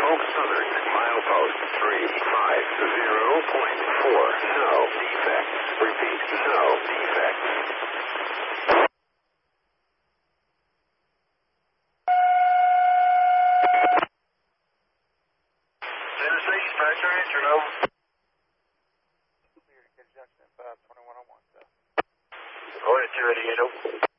Southern, milepost 350.4. No defects. Repeat, no defects. Tennessee, dispatcher, answer, no. Clear to Junction 521 on 1, sir. Go ahead, 288.